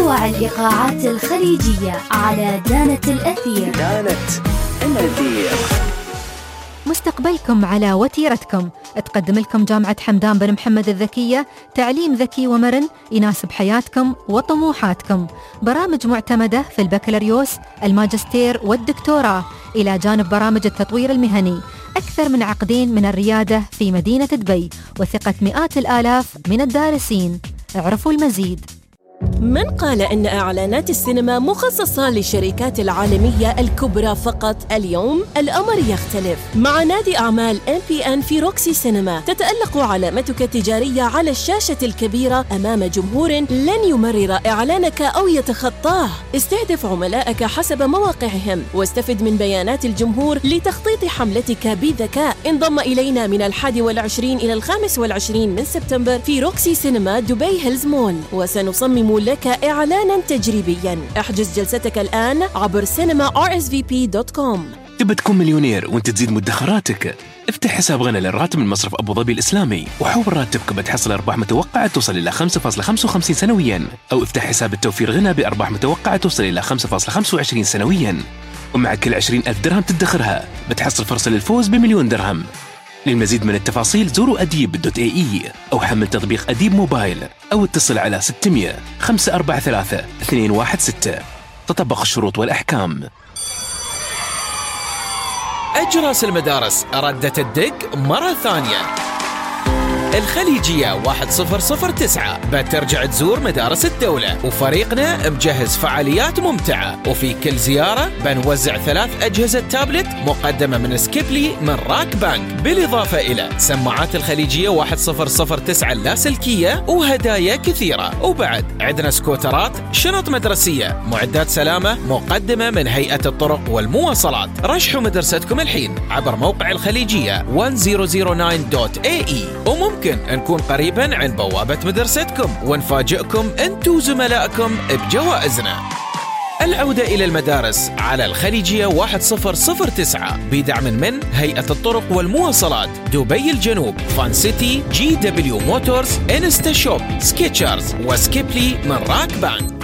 أروع الإيقاعات الخليجية على دانة الأثير. مستقبلكم على وتيرتكم. تقدم لكم جامعة حمدان بن محمد الذكية تعليم ذكي ومرن يناسب حياتكم وطموحاتكم. برامج معتمدة في البكالوريوس، الماجستير والدكتوراه، إلى جانب برامج التطوير المهني. أكثر من عقدين من الريادة في مدينة دبي، وثقة مئات الآلاف من الدارسين. اعرفوا المزيد. من قال أن إعلانات السينما مخصصة للشركات العالمية الكبرى فقط؟ اليوم الأمر يختلف. مع نادي أعمال MPN في روكسي سينما تتألق علامتك التجارية على الشاشة الكبيرة أمام جمهور لن يمرر إعلانك أو يتخطاه. استهدف عملائك حسب مواقعهم واستفد من بيانات الجمهور لتخطيط حملتك بذكاء. انضم إلينا من 21 إلى 25 من سبتمبر في روكسي سينما دبي هيلز مول، وسنصمم لك إعلانا تجريبيا. احجز جلستك الآن عبر cinema.rsvp.com. تبى تكون مليونير وانت تزيد مدخراتك؟ افتح حساب غنى للراتب من مصرف أبو ظبي الإسلامي وحول راتبك بتحصل أرباح متوقعة توصل إلى 5.55 سنويا، أو افتح حساب التوفير غنى بأرباح متوقعة توصل إلى 5.25 سنويا، ومع كل 20,000 درهم تدخرها بتحصل فرصة للفوز ب1,000,000 درهم. للمزيد من التفاصيل زوروا أديب.ae أو حمل تطبيق أديب موبايل أو اتصل على 600 543 216. تطبق الشروط والأحكام. أجراس المدارس ردت الدق مرة ثانية. الخليجية 1009 بترجع تزور مدارس الدولة، وفريقنا مجهز فعاليات ممتعة، وفي كل زيارة بنوزع 3 أجهزة تابلت مقدمة من سكيبلي من راك بانك، بالإضافة إلى سماعات الخليجية 1009 اللاسلكية وهدايا كثيرة. وبعد عندنا سكوترات، شنط مدرسية، معدات سلامة مقدمة من هيئة الطرق والمواصلات. رشحوا مدرستكم الحين عبر موقع الخليجية 1009.ae، وممكن نكون قريبا عن بوابة مدرستكم ونفاجئكم انتو وزملائكم بجوائزنا. العودة إلى المدارس على الخليجية 1009 بدعم من هيئة الطرق والمواصلات، دبي الجنوب، فان سيتي، GW موتورز، انستا شوب، سكيتشرز، وسكيبلي من راك بانك.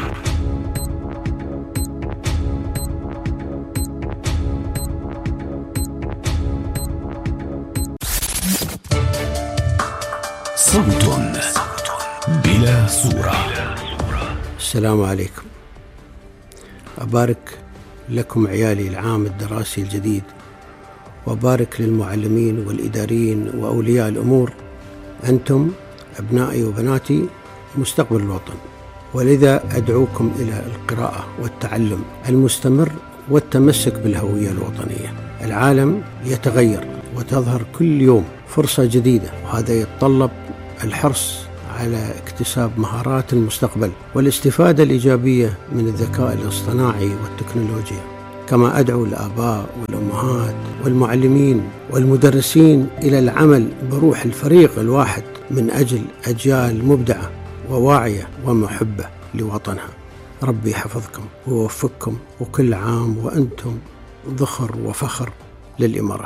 صوت بلا صورة. السلام عليكم. أبارك لكم عيالي العام الدراسي الجديد، وأبارك للمعلمين والإداريين وأولياء الأمور. أنتم أبنائي وبناتي مستقبل الوطن، ولذا أدعوكم إلى القراءة والتعلم المستمر والتمسك بالهوية الوطنية. العالم يتغير وتظهر كل يوم فرصة جديدة، وهذا يتطلب الحرص على اكتساب مهارات المستقبل والاستفادة الإيجابية من الذكاء الاصطناعي والتكنولوجيا. كما أدعو الآباء والأمهات والمعلمين والمدرسين إلى العمل بروح الفريق الواحد من أجل أجيال مبدعة وواعية ومحبة لوطنها. ربي يحفظكم ويوفقكم، وكل عام وأنتم ذخر وفخر للإمارات.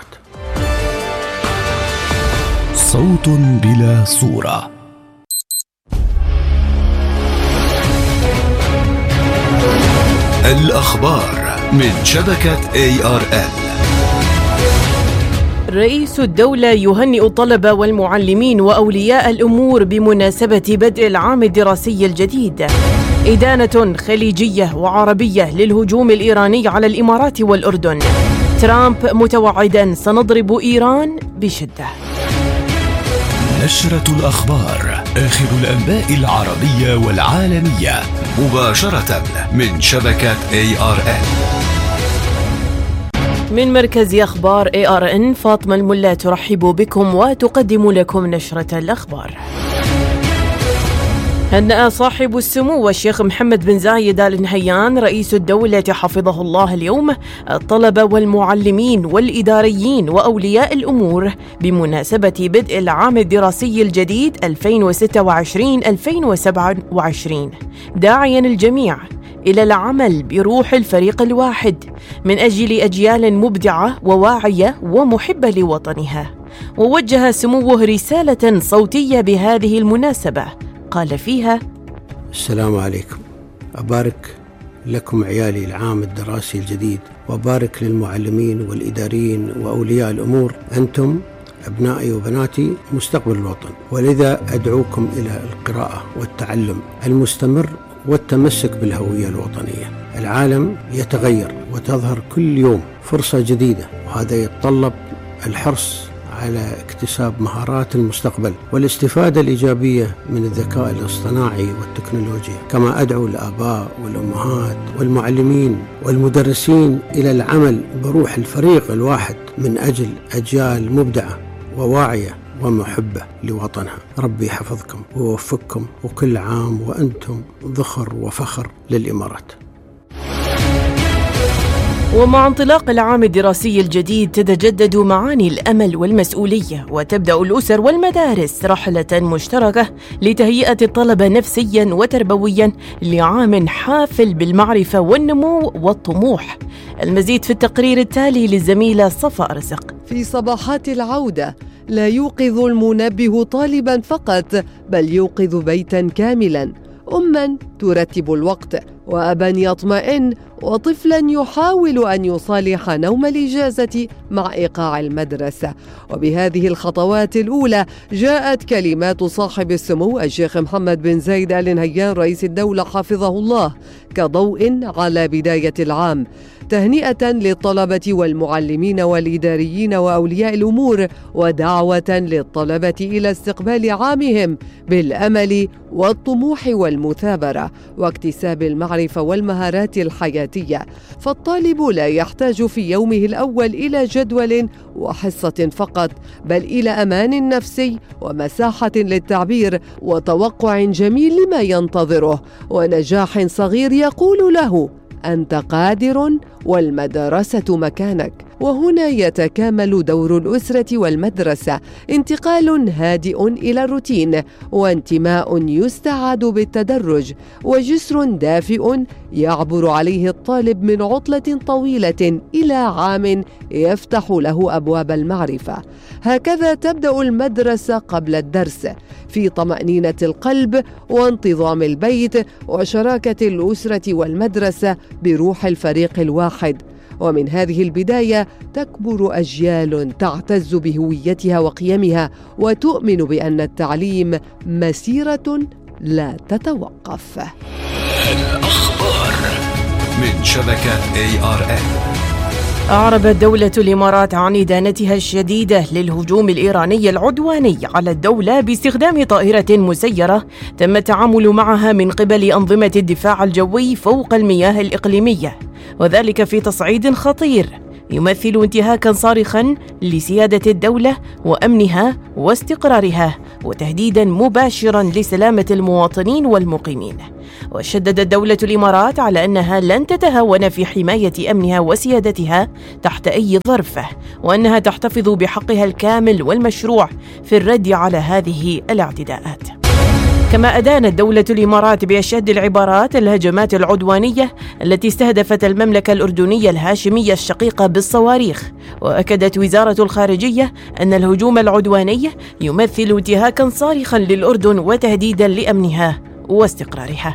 صوت بلا صورة. الأخبار من شبكة ARN. رئيس الدولة يهنئ الطلبة والمعلمين وأولياء الأمور بمناسبة بدء العام الدراسي الجديد. إدانة خليجية وعربية للهجوم الإيراني على الإمارات والأردن. ترامب متوعداً سنضرب إيران بشدة. نشرة الأخبار، آخر الأنباء العربية والعالمية، مباشرة من شبكة ARN. من مركز أخبار ARN فاطمة الملا ترحب بكم وتقدم لكم نشرة الأخبار. هنأ صاحب السمو الشيخ محمد بن زايد آل نهيان رئيس الدولة حفظه الله اليوم الطلبة والمعلمين والإداريين وأولياء الأمور بمناسبة بدء العام الدراسي الجديد 2026-2027، داعيا الجميع إلى العمل بروح الفريق الواحد من أجل أجيال مبدعة وواعية ومحبة لوطنها. ووجه سموه رسالة صوتية بهذه المناسبة قال فيها: السلام عليكم. أبارك لكم عيالي العام الدراسي الجديد، وأبارك للمعلمين والإداريين وأولياء الأمور. أنتم أبنائي وبناتي مستقبل الوطن، ولذا أدعوكم إلى القراءة والتعلم المستمر والتمسك بالهوية الوطنية. العالم يتغير وتظهر كل يوم فرصة جديدة، وهذا يتطلب الحرص على اكتساب مهارات المستقبل والاستفادة الإيجابية من الذكاء الاصطناعي والتكنولوجيا. كما أدعو الآباء والأمهات والمعلمين والمدرسين إلى العمل بروح الفريق الواحد من أجل أجيال مبدعة وواعية ومحبة لوطنها. ربي يحفظكم ويوفقكم، وكل عام وأنتم ذخر وفخر للإمارات. ومع انطلاق العام الدراسي الجديد تتجدد معاني الأمل والمسؤولية، وتبدأ الأسر والمدارس رحلة مشتركة لتهيئة الطلبة نفسياً وتربوياً لعام حافل بالمعرفة والنمو والطموح. المزيد في التقرير التالي للزميلة صفاء رزق. في صباحات العودة لا يوقظ المنبه طالباً فقط، بل يوقظ بيتاً كاملاً، أماً ترتب الوقت، وأباً يطمئن، وطفلاً يحاول أن يصالح نوم الإجازة مع إيقاع المدرسة. وبهذه الخطوات الأولى جاءت كلمات صاحب السمو الشيخ محمد بن زايد آل نهيان رئيس الدولة حفظه الله كضوء على بداية العام، تهنئة للطلبة والمعلمين والإداريين وأولياء الأمور، ودعوة للطلبة إلى استقبال عامهم بالأمل والطموح والمثابرة واكتساب المعرفة والمهارات الحياتية. فالطالب لا يحتاج في يومه الأول إلى جدول وحصة فقط، بل إلى أمان نفسي ومساحة للتعبير وتوقع جميل لما ينتظره، ونجاح صغير يقول له أنت قادر والمدرسة مكانك. وهنا يتكامل دور الأسرة والمدرسة، انتقال هادئ إلى الروتين، وانتماء يستعاد بالتدرج، وجسر دافئ يعبر عليه الطالب من عطلة طويلة إلى عام يفتح له أبواب المعرفة. هكذا تبدأ المدرسة قبل الدرس، في طمأنينة القلب وانتظام البيت وشراكة الأسرة والمدرسة بروح الفريق الواحد. ومن هذه البداية تكبر أجيال تعتز بهويتها وقيمها، وتؤمن بأن التعليم مسيرة لا تتوقف. الأخبار من شبكة ARN. أعربت دولة الإمارات عن إدانتها الشديدة للهجوم الإيراني العدواني على الدولة باستخدام طائرة مسيرة تم التعامل معها من قبل أنظمة الدفاع الجوي فوق المياه الإقليمية، وذلك في تصعيد خطير يمثل انتهاكاً صارخاً لسيادة الدولة وأمنها واستقرارها، وتهديداً مباشراً لسلامة المواطنين والمقيمين. وشددت دولة الإمارات على أنها لن تتهاون في حماية أمنها وسيادتها تحت أي ظرف، وأنها تحتفظ بحقها الكامل والمشروع في الرد على هذه الاعتداءات. كما أدانت دولة الإمارات بأشد العبارات الهجمات العدوانية التي استهدفت المملكة الأردنية الهاشمية الشقيقة بالصواريخ، وأكدت وزارة الخارجية أن الهجوم العدواني يمثل انتهاكاً صارخاً للأردن وتهديداً لأمنها واستقرارها.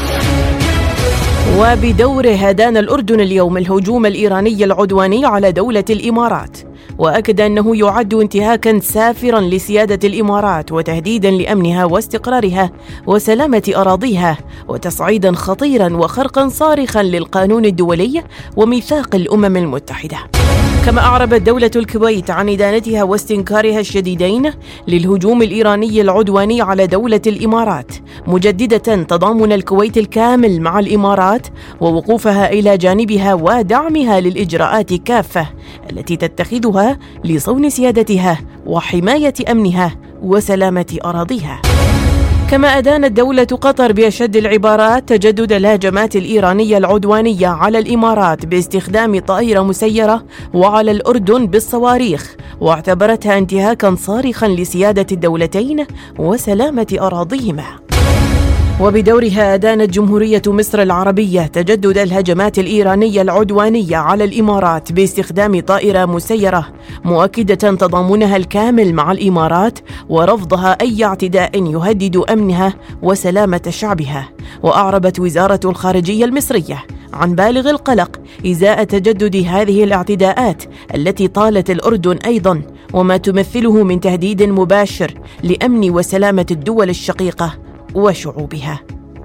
وبدوره أدان الأردن اليوم الهجوم الإيراني العدواني على دولة الإمارات، وأكد أنه يعد انتهاكاً سافراً لسيادة الإمارات وتهديداً لأمنها واستقرارها وسلامة أراضيها، وتصعيداً خطيراً وخرقاً صارخاً للقانون الدولي وميثاق الأمم المتحدة. كما أعربت دولة الكويت عن إدانتها واستنكارها الشديدين للهجوم الإيراني العدواني على دولة الإمارات، مجددة تضامن الكويت الكامل مع الإمارات ووقوفها إلى جانبها ودعمها للإجراءات كافة التي تتخذها لصون سيادتها وحماية أمنها وسلامة أراضيها. كما أدانت دولة قطر بأشد العبارات تجدد الهجمات الإيرانية العدوانية على الإمارات باستخدام طائرة مسيرة وعلى الأردن بالصواريخ، واعتبرتها انتهاكاً صارخاً لسيادة الدولتين وسلامة أراضيهما. وبدورها أدانت جمهورية مصر العربية تجدد الهجمات الإيرانية العدوانية على الإمارات باستخدام طائرة مسيرة، مؤكدة تضامنها الكامل مع الإمارات ورفضها أي اعتداء يهدد أمنها وسلامة شعبها، وأعربت وزارة الخارجية المصرية عن بالغ القلق إزاء تجدد هذه الاعتداءات التي طالت الأردن أيضاً، وما تمثله من تهديد مباشر لأمن وسلامة الدول الشقيقة وشعوبها.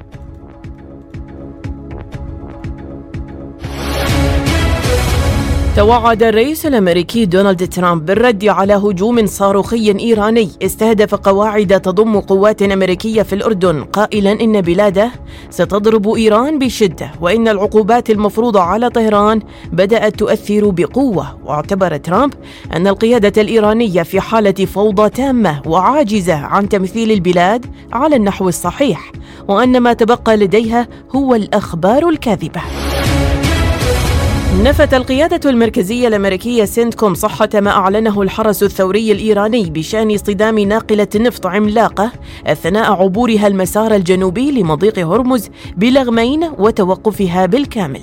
توعد الرئيس الأمريكي دونالد ترامب بالرد على هجوم صاروخي إيراني استهدف قواعد تضم قوات أمريكية في الأردن، قائلاً إن بلاده ستضرب إيران بشدة وإن العقوبات المفروضة على طهران بدأت تؤثر بقوة. واعتبر ترامب أن القيادة الإيرانية في حالة فوضى تامة وعاجزة عن تمثيل البلاد على النحو الصحيح، وأن ما تبقى لديها هو الأخبار الكاذبة. نفت القيادة المركزية الأمريكية سنتكوم صحة ما أعلنه الحرس الثوري الإيراني بشأن اصطدام ناقلة نفط عملاقة أثناء عبورها المسار الجنوبي لمضيق هرمز بلغمين وتوقفها بالكامل.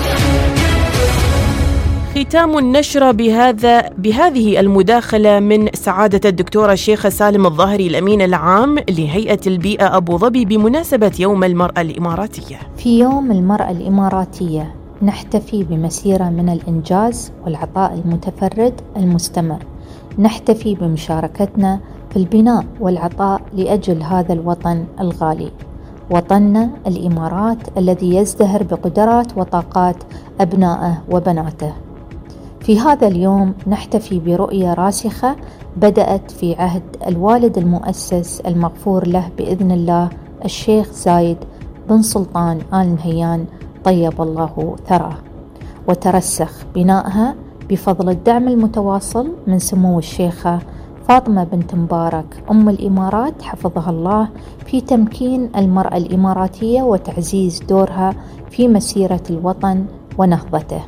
ختام النشرة بهذه المداخلة من سعادة الدكتورة الشيخة سالم الظاهري الأمين العام لهيئة البيئة أبو ظبي بمناسبة يوم المرأة الإماراتية. في يوم المرأة الإماراتية نحتفي بمسيرة من الإنجاز والعطاء المتفرد المستمر، نحتفي بمشاركتنا في البناء والعطاء لأجل هذا الوطن الغالي، وطننا الإمارات الذي يزدهر بقدرات وطاقات أبنائه وبناته. في هذا اليوم نحتفي برؤية راسخة بدأت في عهد الوالد المؤسس المغفور له بإذن الله الشيخ زايد بن سلطان آل نهيان طيب الله ثراه، وترسخ بنائها بفضل الدعم المتواصل من سمو الشيخة فاطمة بنت مبارك أم الإمارات حفظها الله في تمكين المرأة الإماراتية وتعزيز دورها في مسيرة الوطن ونهضته.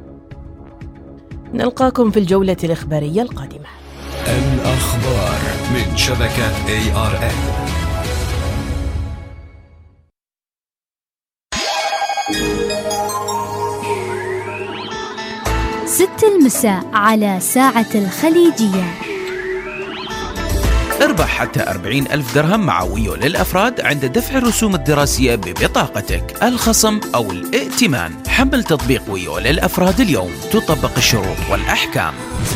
نلقاكم في الجولة الإخبارية القادمة. الأخبار من شبكة ARN. 6 المساء على ساعة الخليجية. اربح حتى 40,000 درهم مع ويو للأفراد عند دفع الرسوم الدراسية ببطاقتك، الخصم أو الائتمان. حمل تطبيق ويو للأفراد اليوم، تطبق الشروط والأحكام.